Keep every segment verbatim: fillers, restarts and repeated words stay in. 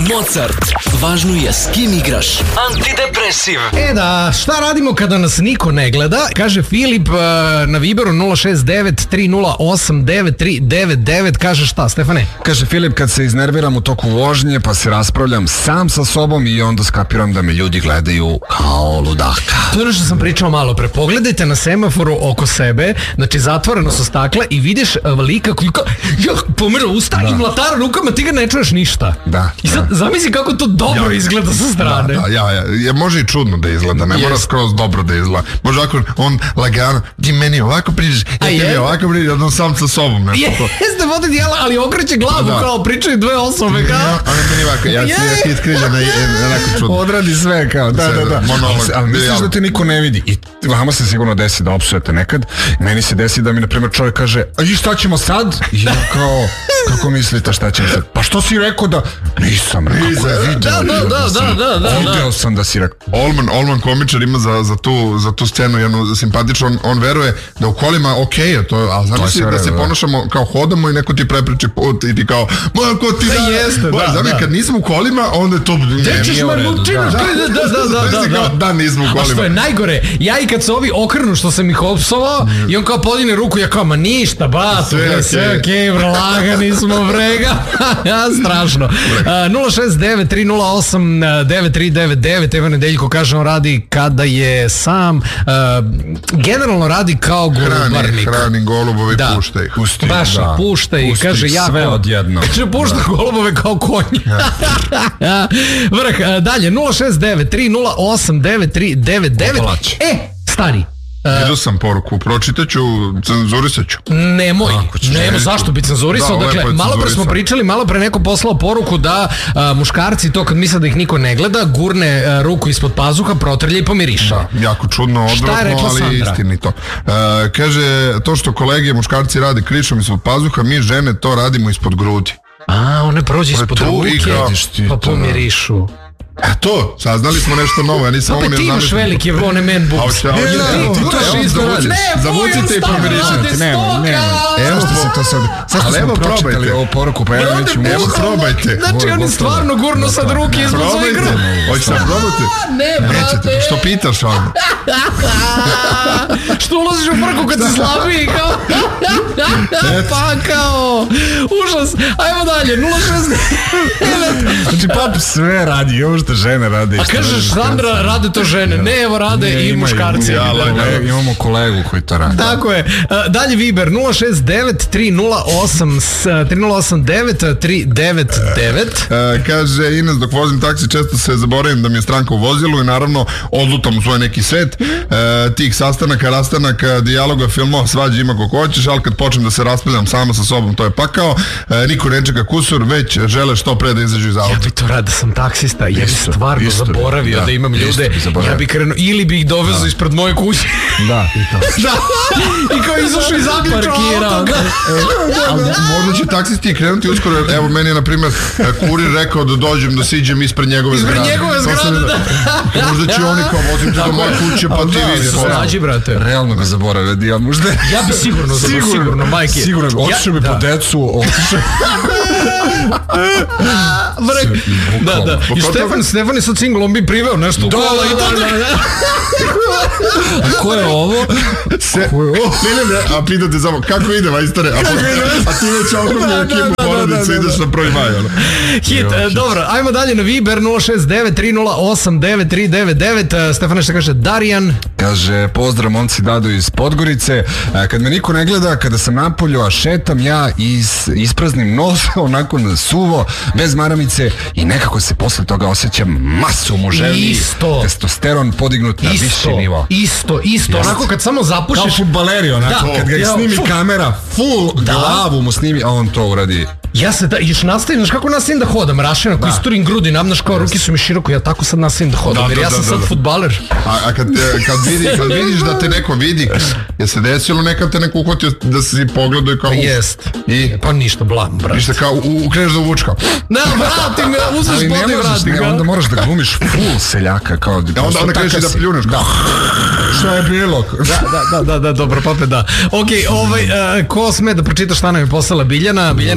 Mozart. Važno je s kim igraš. Antidepresiv. E da, šta radimo kada nas niko ne gleda? Kaže Filip na Viberu nula šest devet tri nula osam devet tri devet devet. Kaže šta, Stefane? Kaže Filip, kad se iznerviram u toku vožnje pa se raspravljam sam sa sobom i onda skapiram da me ljudi gledaju kao ludaka. To je ono što sam pričao malo pre. Pogledajte na semaforu oko sebe, znači zatvoreno su stakla i vidiš lika koji kao, ja, pomera usta da. I mlatara rukama, ti ga ne čuješ ništa. Da. I sad da. Zamisli kako to dobro ja. Izgleda sa strane. Da, da, ja, ja, ja, može i čudno da izgleda, ne yes. mora skroz dobro da izgleda. Može ako on lagano, ti meni ovako priđeš, ja ti mi ovako priđeš, odnom sam sa sobom. Jeste vode dijela, ali okreće glavu da. Kao pričaju dve osobe kao. Ja, ali meni ovako, ja ti iskriđam na onako čudno. Odradi sve kao, da, da, da. Ali misliš da te niko ne vidi i vama se sigurno desi da opsujete nekad. Meni se desi da mi, na primjer, čovjek kaže, a i šta ćemo sad? I ja kao, kako mislite šta ćemo sad? Pa što si rekao da... Nisam rekao, kako je video. Da, da, da, da, da, da. Odeo sam da si rekao. Olman, Olman komičar ima za, za, tu, za tu scenu jednu simpatičnu, on, on veruje da u kolima okej je to, ali zamisli da se ponašamo kao hodamo i neko ti prepriči put i ti kao, ma ko ti da... Jeste, da, zamisli, kad nisam u kolima, onda je to... Gde ćeš mamučinu? Da, da, da, da. Da, nisam u kolima. A što je najgore, ja i kad se ovi okrnu što sam ih opsovao i on kao podine ruku, ja kao, ma ništa, ba, sve, sve okej, bro, lagani smo, brega. Ja, strašno. nula šest devet tri nula osam devet tri devet devet. Evo Nedeljko kaže, on radi kada je sam, uh, generalno radi kao golubarnik. Hrani, hrani golubove, da. Pušta ih. Pusti, baš da. Pušta ih, kaže ja sve odjedno. Kaže pušta golubove kao konji. Vrh, dalje, nula šest devet tri nula osam devet tri devet devet. E, stani. Vidio sam poruku, pročitaću, cenzurisat ću. Nemoj, nemoj, zašto bi cenzurisao? Da, dakle, malo pre smo pričali, malo pre neko poslao poruku da a, muškarci to kad misle da ih niko ne gleda, gurne a, ruku ispod pazuha, protrlja i pomiriše. Da, jako čudno, odvratno, ali Sandra? Istinito. A, kaže, to što kolege muškarci rade krišom ispod pazuha, mi žene to radimo ispod grudi. A, one prođe ispod ruke, pa pomirišu. A to, saznali smo nešto novo, ja nisam ovo ne znam. Pa ti imaš velike one man boobs. Ne, zavucite i pomirišite. Ne, ne, evo što se to sad... Sad što smo pročitali ovu poruku, pa evo neću... Evo probajte. Znači oni stvarno gurno sad ruke ispod svoje grudi. Hoćete da probate? Ne, brate. Nećete, što pitaš ono? Što ulaziš u frku kad si slabiji kao... Pa kao... Užas. Ajmo dalje, nula šest devet. Znači pap sve radi, ovo što žene rade. A kažeš, Sandra, rade to žene. Ne, evo rade i muškarci. Imamo kolegu koji to radi. Tako je. Dalje Viber, nula šest devet tri nula osam devet tri devet devet. Kaže, Ines, dok vozim taksi često se zaboravim da mi je stranka u vozilu i naravno odlutam u svoj neki svet tih sastanaka, rastanaka, dijaloga, filmova, svađa ima kako hoćeš, ali kad počnem da se raspravljam sama sa sobom, to je pakao. Niko ne čeka kusur, već žele što pre da izađu iz auta. Ja bi to rada, sam taksista, ja bi stvarno isto, zaboravio da, da imam ljude, ja bi krenuo, ili bi ih dovezu da. Ispred moje kuće. Da, i to. Da, i kao izašao i zaključao auto. Možda će taksisti krenuti uskoro, evo meni je na primjer kurir rekao da dođem, da siđem ispred njegove zgrade. Ispred njegove zgrade, da. Možda će oni kao vozim te do moje kuće, pa ti vidi. Snađi, brate. Realno ga zaboravio, ja možda... Ja bi sigurno zaboravio, sigurno, majke. Sigurno, otišao bi po decu, otišao... Da, da. I Stefan, Stefan je sad single, on bi priveo nešto u kola i tako. A ko je ovo? Se, ko je ovo? Ne, ne, ne, a pitate samo, kako ide majstore? A, a ti već okrugnu ekipu porodicu, ideš na prvi maj. Hit, dobro, ajmo dalje na Viber nula šest devet tri nula osam devet tri devet devet. Stefan nešto kaže, Darijan. Kaže, pozdrav momci, Dado iz Podgorice. Kad me niko ne gleda, kada sam napolju, a šetam ja iz, ispraznim nos, onako na suvo, bez maramice i nekako se posle toga osjećam masu muževni. Isto. Testosteron podignut na viši nivo. Isto, isto. Yes. Onako kad samo zapušiš. Kao fudbaleri, onako. Da. Kad ga snimi kamera, full da. Glavu mu snimi, a on to uradi. Ja se da, još nastavim, znaš kako nastavim da hodam, rašim, ako isturim grudi, nam, znaš kao, ruke su mi široko, ja tako sad nastavim da hodam, da, jer ja sam da, sad da, fudbaler. A, a kad, kad, vidi, kad vidiš da te neko vidi, je se desilo nekad te neko uhvatio da si pogledao i kao... Pa jest. I? Pa ništa, blam, brat. Ništa kao, ukreneš da uvučka. Ne, vrati me, uzmeš bodi, vrati ga. Onda moraš da glumiš full seljaka, kao... Ja, onda onda kreneš da pljuneš, kao... Šta je bilo? Da, da, da, da, dobro, pape, da. Okej, ovaj, ko sme da pročita šta nam je poslala Biljana? Biljana je poslala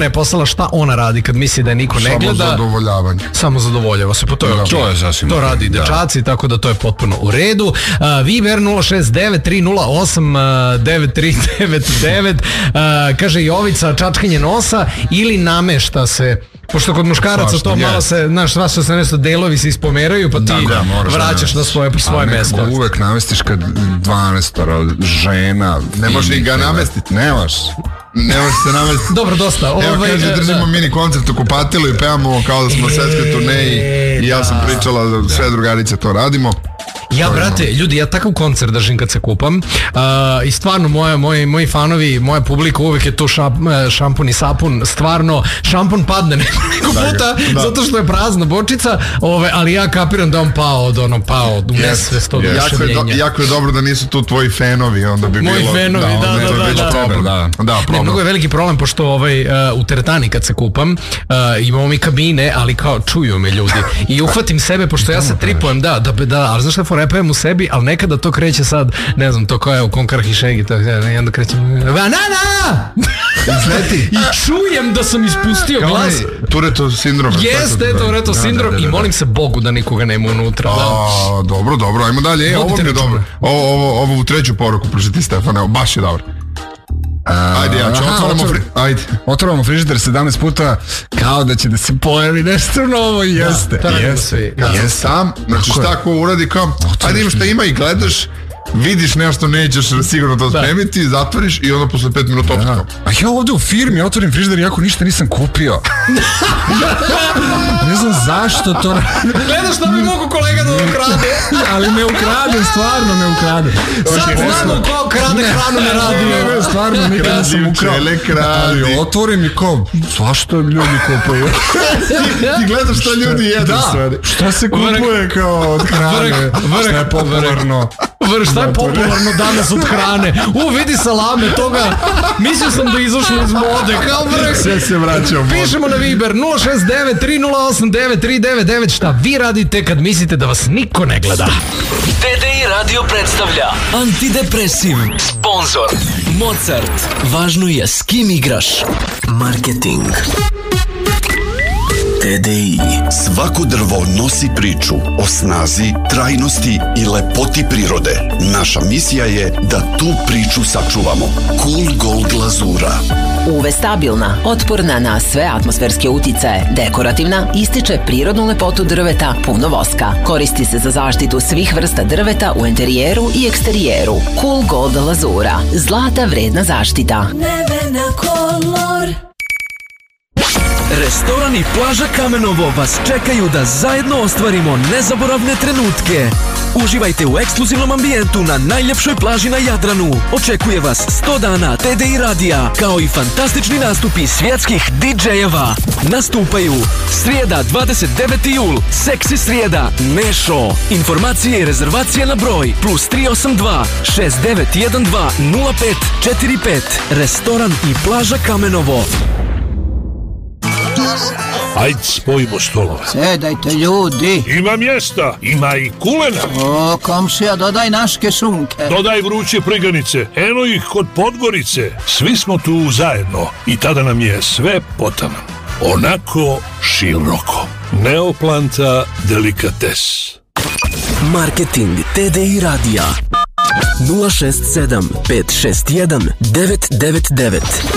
šta ona radi kad misli da je niko ne gleda. Samo zadovoljavanje. Samo zadovoljava se, pa to je da, ok. To je sasvim. To radi da. dečaci, tako da to je potpuno u redu. Uh, Viber nula šest devet tri nula osam devet tri devet devet, uh, kaže Jovica, čačkanje nosa ili namešta se. Pošto kod muškaraca Svašta, to malo yes. se, znaš, svašta se nešto delovi se ispomeraju, pa ti Tako, ja, vraćaš na svoje, svoje mesto. Uvek namestiš kad dvanaestoro žena. Ne možeš i ga namestiti. Ne možeš. Ne možeš se namestiti. Dobro, dosta. Evo Ovaj, kaže, držimo da. mini koncert u Kupatilu i pevamo kao da smo na svetskoj turneji i ja sam da. pričala da sve drugarice to radimo. Ja, brate, ljudi, ja takav koncert držim kad se kupam uh, i stvarno moja, moji, moji fanovi, moja publika uvek je tu šap, šampun i sapun, stvarno šampun padne nekoliko puta da. zato što je prazna bočica, ove, ali ja kapiram da on pao od ono, pao od nesvest od Jako je, do, oduševljenja. jako je dobro da nisu tu tvoji fanovi, onda bi Moji bilo... fanovi, da, onda da, je da, već da. problem. Da. Da, Ne, problem. mnogo je veliki problem pošto ovaj, uh, u teretani kad se kupam uh, imamo mi kabine, ali kao čuju me ljudi i uhvatim sebe pošto ja se tripujem, da, da, da, ali znaš šta forepajem u sebi, ali nekada to kreće sad, ne znam, to kao je u Konkarh i Šegi, to je, i onda krećem, banana! Izleti. I čujem da sam ispustio Kao glas. onaj Turetov sindrom. Jeste, Toretov sindrom i molim se Bogu da nikoga nema unutra. Da. A, dobro, dobro, ajmo dalje. E, ovo mi je računa. dobro. Ovo, ovo, ovo u treću poruku pročiti, Stefane, baš je dobro. Ajde, ja ću, Aha, otvaramo otvor- fri... Ajde. Otvaramo frižider sedamnaest puta kao da će da se pojavi nešto novo i jeste. to radimo Jeste. svi. Kad sam sam, znači Tako je. šta ko uradi kao, ajde imaš šta ima i gledaš, vidiš nešto, nećeš sigurno to Da. spremiti, zatvoriš i onda posle pet minuta opet kao. A ja ovde u firmi otvorim frižider iako ništa nisam kupio. Ne znam zašto to radim. Gledaš da mi mogu kolega da ukrade. Ali me ukrade, stvarno me ukrade. Sad znamo ko krade hranu na radio. Ne, stvarno, nikad nisam ukrao. Čele kradi. Ali otvorim i kao, svašta ljudi kupuju. Ti gledaš šta ljudi jedu Da, stvari. šta se kupuje kao od hrane, Vrh, vrh, šta je popularno. Vrš, šta je popularno danas od hrane? U, vidi salame, toga, mislio sam da je izašlo iz mode, kao vrh. Sve se vraća u mod. Pišemo na Viber nula šest devet tri nula osam devet tri devet devet šta vi radite kad mislite da vas niko ne gleda. T D I Radio predstavlja Antidepresiv. Sponzor Mozart. Važno je s kim igraš. Marketing. T D I. Svako drvo nosi priču o snazi, trajnosti i lepoti prirode. Naša misija je da tu priču sačuvamo. Cool Gold glazura. U ve stabilna, otporna na sve atmosferske uticaje, dekorativna, ističe prirodnu lepotu drveta, puno voska. Koristi se za zaštitu svih vrsta drveta u interijeru i eksterijeru. Cool Gold glazura. Zlata vredna zaštita. Nevena kolor. Restoran i plaža Kamenovo vas čekaju da zajedno ostvarimo nezaboravne trenutke. Uživajte u ekskluzivnom ambijentu na najljepšoj plaži na Jadranu. Očekuje vas sto dana T D I radija, kao i fantastični nastupi svjetskih didžejeva. Nastupaju srijeda dvadeset deveti jul, Seksi srijeda, Nešo. Informacije i rezervacije na broj plus tri osam dva šest devet jedan dva nula pet četiri pet. Restoran i plaža Kamenovo. Ajde, spojimo stolove. Sedajte ljudi. Ima mjesta, ima i kulena. O, komšija, dodaj naške šunke. Dodaj vruće priganice, eno ih kod Podgorice. Svi smo tu zajedno i tada nam je sve potaman. Onako široko. Neoplanta delikates. Marketing T D I radija nula šest sedam pet šest jedan devet devet devet.